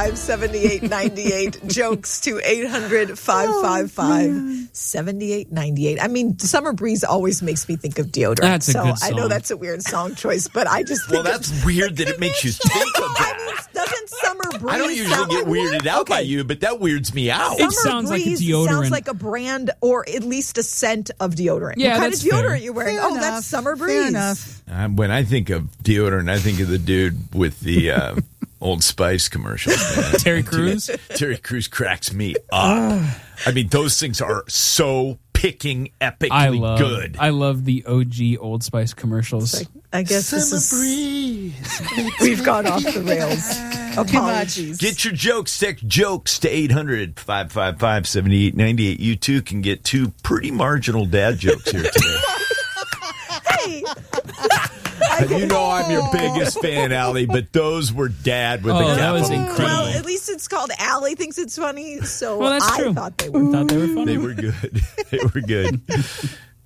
855-7898. Jokes to 800-555-7898. I mean, Summer Breeze always makes me think of deodorant. That's a good I know song. that's a weird song choice, but I just think Well, that's weird that it makes you think of that. doesn't Summer Breeze I don't usually get weirded out by you, but that weirds me out. It sounds like a Breeze deodorant. Sounds like a brand or at least a scent of deodorant. Yeah, what kind of that's deodorant fair. are you wearing? Fair enough. That's Summer Breeze. Fair enough. When I think of deodorant, I think of the dude with the Old Spice commercials. Man. Terry Crews? Terry Crews cracks me up. I mean, those things are so picking epically good. I love the OG Old Spice commercials. I guess this is, we've gone off the rails. Apologies. Get your jokes. Text jokes to 800-555-7898. You too can get two pretty marginal dad jokes here today. Hey, You know I'm your biggest fan, Allie, but those were dad with the that capital was T. incredible. well, at least it's called Allie thinks it's funny, so Well, that's I true. thought they were. Thought they were funny. They were good. They were good.